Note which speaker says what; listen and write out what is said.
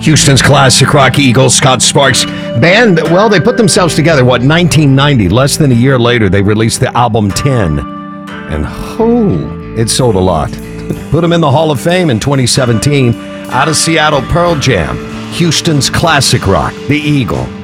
Speaker 1: Houston's classic rock Eagles, Scott Sparks band. Well, they put themselves together, 1990? Less than a year later, they released the album 10. And it sold a lot. Put them in the Hall of Fame in 2017. Out of Seattle, Pearl Jam. Houston's classic rock, the Eagle.